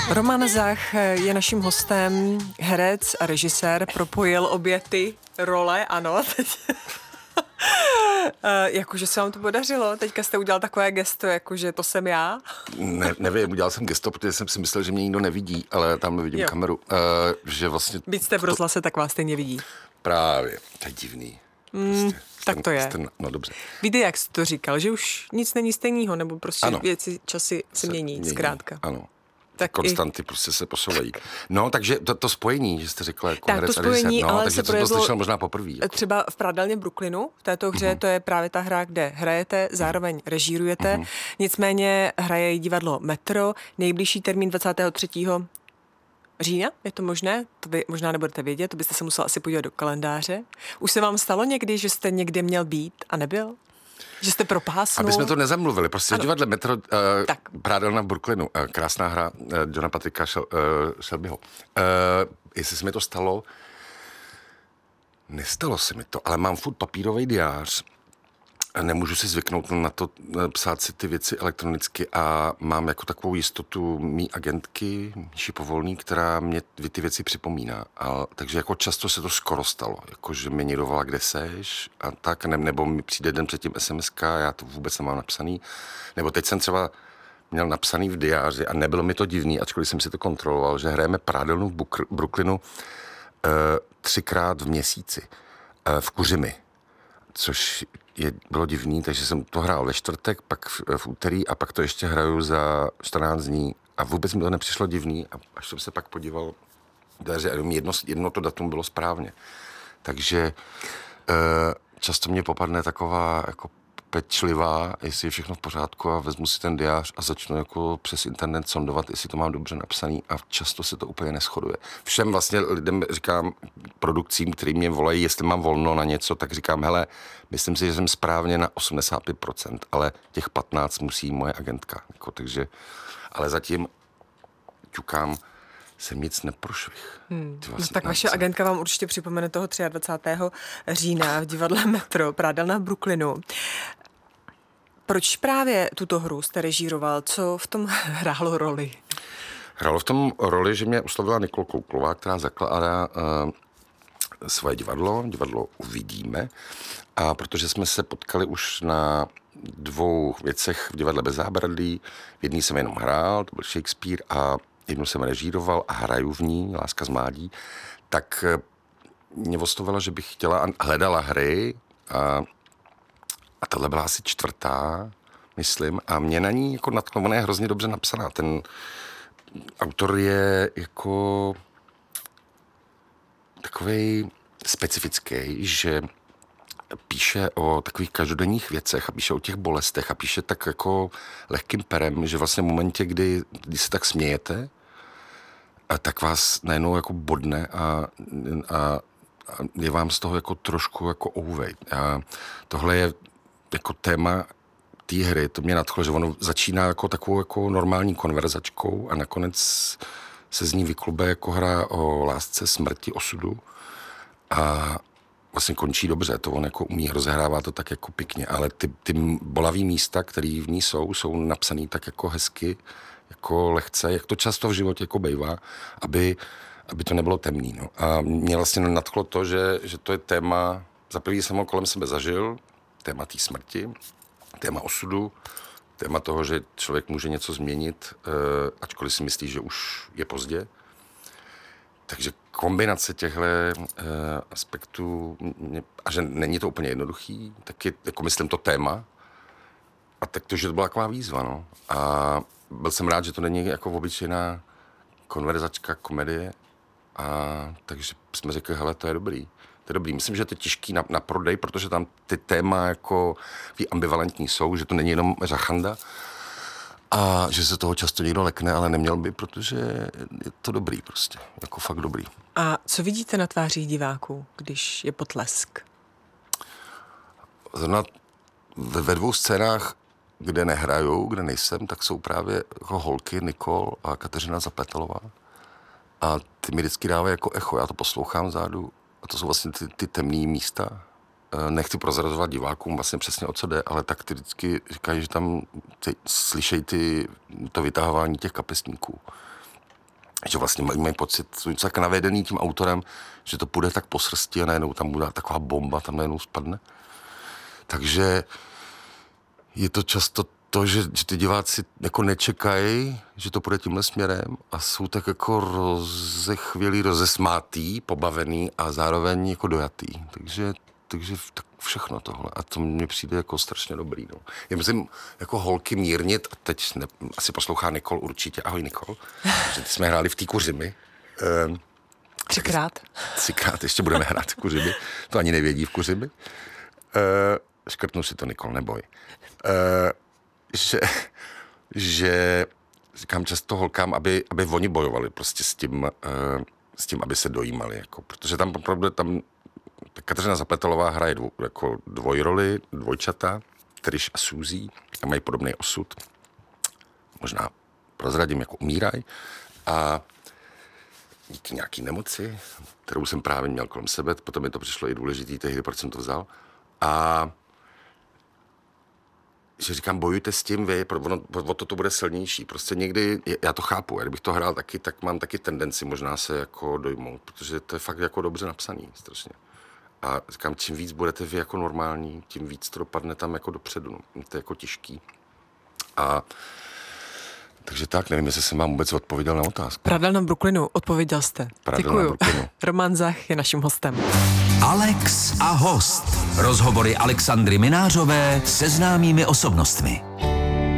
Roman Zach je naším hostem, herec a režisér, propojil obě ty role, ano. Jakože se vám to podařilo, teďka jste udělal takové gesto, jakože to jsem já. Nevím, udělal jsem gesto, protože jsem si myslel, že mě nikdo nevidí, ale tam vidím kameru, že vlastně... Byť jste v rozhlase, tak vás stejně vidí. Právě, to je divný. Tak to je. No dobře. Víte, jak jsi to říkal, že už nic není stejného, nebo prostě věci, časy se mění, zkrátka. Ano. Tak konstanty prostě se posouvají. No, takže to spojení, že jste řekla jako tak herec to spojení, a ale takže se to slyšel možná poprvé. Jako. Třeba v Prádelně Brooklynu, v této hře, to je právě ta hra, kde hrajete, zároveň režírujete. Nicméně hraje jí divadlo Metro, nejbližší termín 23. října, je to možné? To vy možná nebudete vědět, to byste se musel asi podívat do kalendáře. Už se vám stalo někdy, že jste někde měl být a nebyl? Že jste propásnul? Aby jsme to nezamluvili, prostě v divadle Metro, Prádelna v Brooklynu, krásná hra Johna Patricka Shelbyho. Jestli se mi to stalo, nestalo se mi to, ale mám furt papírový diář. Nemůžu si zvyknout na to psát si ty věci elektronicky a mám jako takovou jistotu mý agentky, Míši Povolný, která mě ty věci připomíná. Takže jako často se to skoro stalo, jako že mě někdo volá, kde seš a tak, nebo mi přijde den předtím SMS-ka, já to vůbec nemám napsaný. Nebo teď jsem třeba měl napsaný v diáři a nebylo mi to divný, ačkoliv jsem si to kontroloval, že hrajeme Prádelnu v Brooklynu 3krát v měsíci v Kuřimi, což bylo divný, takže jsem to hrál ve čtvrtek, pak v úterý a pak to ještě hraju za 14 dní a vůbec mi to nepřišlo divný a až jsem se pak podíval, že jedno to datum bylo správně. Takže často mě popadne taková jako pečlivá, jestli je všechno v pořádku a vezmu si ten diář a začnu jako přes internet sondovat, jestli to mám dobře napsaný a často se to úplně neshoduje. Všem vlastně lidem říkám, produkcím, který mě volají, jestli mám volno na něco, tak říkám, hele, myslím si, že jsem správně na 85%, ale těch 15 musí moje agentka. Jako, takže, ale zatím ťukám, jsem nic neprošvih. No tak vaše agentka vám určitě připomene toho 23. října v divadle Metro, Prádelna v Brooklynu. Proč právě tuto hru jste režíroval? Co v tom hrálo roli? Hrálo v tom roli, že mě oslovila Nikol Kouklová, která zakládá svoje divadlo Uvidíme. A protože jsme se potkali už na 2 věcech v divadle Bez zábradlí, v jedný jsem jenom hrál, to byl Shakespeare, a jednu jsem režíroval a hraju v ní, Láska z mládí, tak mě oslovila, že bych chtěla a hledala hry a tohle byla asi 4., myslím, a mě na ní jako natklo, ona je hrozně dobře napsaná. Ten autor je jako takovej specifický, že píše o takových každodenních věcech a píše o těch bolestech a píše tak jako lehkým perem, že vlastně v momentě, kdy se tak smějete, tak vás najednou jako bodne a je vám z toho jako trošku jako ouvej. A tohle je jako téma té hry, to mě nadchlo, že ono začíná jako takovou jako normální konverzačkou a nakonec se z ní vyklube jako hra o lásce, smrti, osudu a vlastně končí dobře, to on jako umí, rozehrává to tak jako pěkně, ale ty bolavý místa, které v ní jsou napsaný tak jako hezky, jako lehce, jak to často v životě jako bejvá, aby to nebylo temný. No. A mě vlastně nadchlo to, že to je téma, za první jsem ho kolem sebe zažil, téma té smrti, téma osudu, téma toho, že člověk může něco změnit, ačkoliv si myslí, že už je pozdě. Takže kombinace těchto aspektů, a že není to úplně jednoduchý, tak je, jako myslím, to téma. A tak to, že to byla taková výzva, no. A byl jsem rád, že to není jako obyčejná konverzačka, komedie. A takže jsme řekli, hele, to je dobrý. To je dobrý. Myslím, že to je těžký na prodej, protože tam ty téma jako ambivalentní jsou, že to není jenom řachanda a že se toho často někdo lekne, ale neměl by, protože je to dobrý prostě, jako fakt dobrý. A co vidíte na tvářích diváků, když je potlesk? Zrovna ve 2 scénách, kde nehrajou, kde nejsem, tak jsou právě jako holky Nikol a Kateřina Zapletelová. A ty mi vždycky dávají jako echo, já to poslouchám vzadu. A to jsou vlastně ty temné místa. Nechci prozrazovat divákům vlastně přesně o co jde, ale tak ty vždycky říkají, že tam slyšejí to vytahování těch kapesníků. že vlastně mají pocit, jsou tak navedený tím autorem, že to půjde tak po srsti a najednou tam bude taková bomba, tam najednou spadne. Takže je to často to, že ty diváci jako nečekají, že to půjde tímhle směrem a jsou tak jako rozechvělý, rozesmátý, pobavený a zároveň jako dojatý. Takže tak všechno tohle. A to mně přijde jako strašně dobrý. No. Já musím jako holky mírnit a teď asi poslouchá Nikol určitě. Ahoj Nikol. Že jsme hráli v té Kuřimi. 3krát. 3krát ještě budeme hrát v Kuřimi. To ani nevědí v Kuřimi. Škrtnu si to, Nikol, neboj. Že říkám často holkám, aby oni bojovali prostě s tím, aby se dojímali. Jako, protože tam opravdu Kateřina Zapletalová hraje jako dvojroli, dvojčata, Trish a Suzy, a mají podobný osud. Možná prozradím, jako umírají. A díky nějaký nemoci, kterou jsem právě měl kolem sebe, potom mi to přišlo i důležitý tehdy, proč jsem to vzal. A že říkám, bojujte s tím vy, o to bude silnější. Prostě někdy, já to chápu, kdybych to hrál taky, tak mám taky tendenci možná se jako dojmout, protože to je fakt jako dobře napsaný, strašně. A říkám, čím víc budete vy jako normální, tím víc to dopadne tam jako dopředu. No. To je jako těžký. A takže tak, nevím, jestli jsem vám vůbec odpověděl na otázku. Pradel na Brooklynu, odpověděl jste. Děkuju. Roman Zach je naším hostem. Alex a host. Rozhovory Alexandry Minářové se známými osobnostmi.